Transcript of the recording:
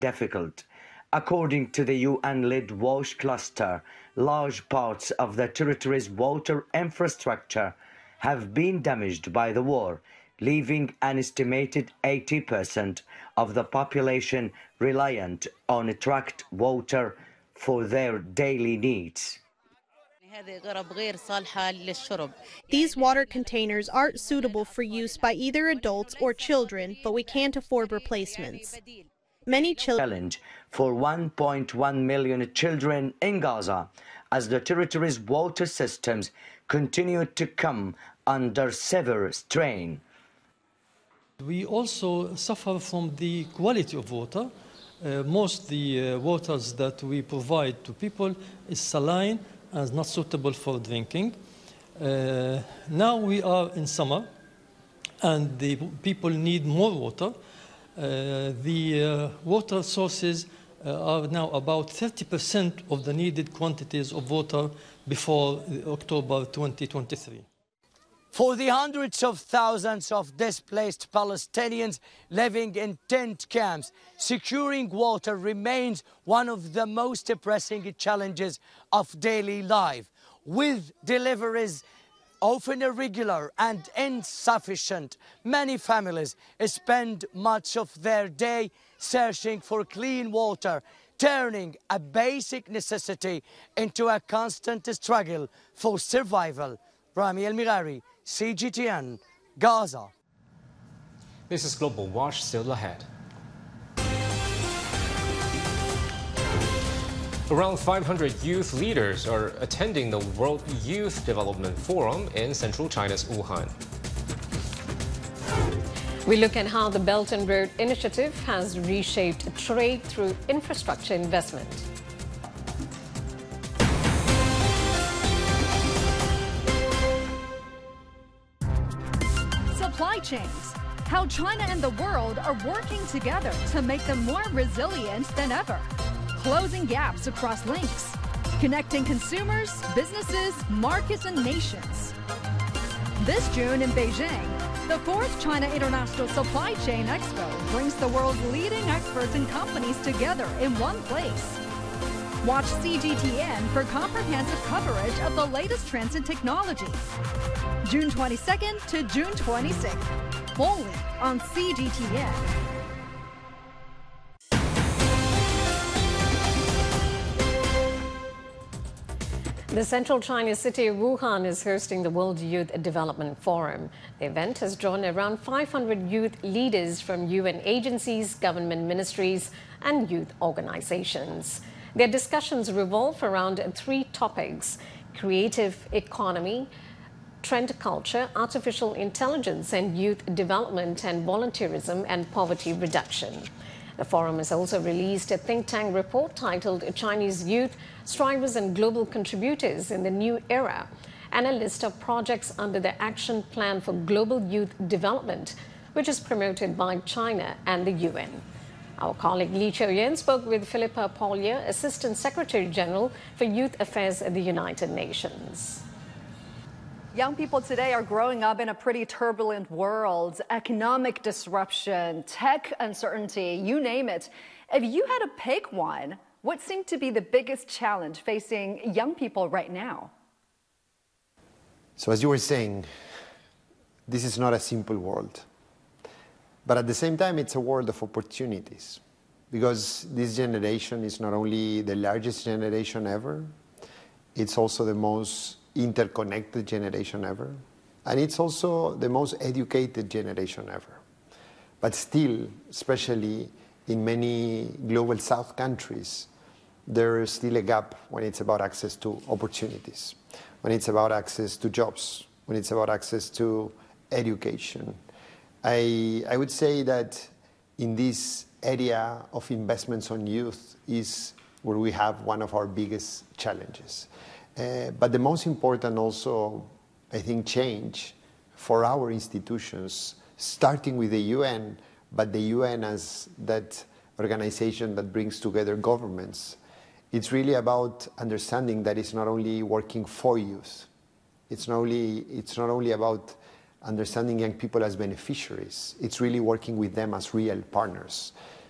difficult. According to the UN-led WASH cluster, large parts of the territory's water infrastructure have been damaged by the war, leaving an estimated 80% of the population reliant on tracked water for their daily needs. These water containers aren't suitable for use by either adults or children, but we can't afford replacements. Many challenge for 1.1 million children in Gaza as the territory's water systems continue to come under severe strain. We also suffer from the quality of water. Most the waters that we provide to people is saline and not suitable for drinking. Now we are in summer and the people need more water. The water sources are now about 30% of the needed quantities of water before October 2023. For the hundreds of thousands of displaced Palestinians living in tent camps, securing water remains one of the most pressing challenges of daily life. With deliveries often irregular and insufficient, many families spend much of their day searching for clean water, turning a basic necessity into a constant struggle for survival. Rami El-Mighari, CGTN, Gaza. This is Global Watch, still ahead. Around 500 youth leaders are attending the World Youth Development Forum in central China's Wuhan. We look at how the Belt and Road Initiative has reshaped trade through infrastructure investment. Supply chains. How China and the world are working together to make them more resilient than ever. Closing gaps across links. Connecting consumers, businesses, markets, and nations. This June in Beijing, the 4th China International Supply Chain Expo brings the world's leading experts and companies together in one place. Watch CGTN for comprehensive coverage of the latest trends in technology. June 22nd to June 26th, only on CGTN. The central Chinese city of Wuhan is hosting the World Youth Development Forum. The event has drawn around 500 youth leaders from UN agencies, government ministries, and youth organizations. Their discussions revolve around 3 topics: creative economy, trend culture, artificial intelligence, and youth development and volunteerism and poverty reduction. The forum has also released a think tank report titled Chinese Youth, Strivers and Global Contributors in the New Era, and a list of projects under the Action Plan for Global Youth Development, which is promoted by China and the UN. Our colleague Lee Cho-yen spoke with Philippa Pollier, Assistant Secretary General for Youth Affairs at the United Nations. Young people today are growing up in a pretty turbulent world. Economic disruption, tech uncertainty, you name it. If you had to pick one, what seemed to be the biggest challenge facing young people right now? So as you were saying, this is not a simple world. But at the same time, it's a world of opportunities. Because this generation is not only the largest generation ever, it's also the most interconnected generation ever, and it's also the most educated generation ever. But still, especially in many global south countries, there is still a gap when it's about access to opportunities, when it's about access to jobs, when it's about access to education. I would say that in this area of investments on youth is where we have one of our biggest challenges. But the most important also, I think, change for our institutions, starting with the UN, but the UN as that organization that brings together governments. It's really about understanding that it's not only working for youth. It's not only about understanding young people as beneficiaries. It's really working with them as real partners.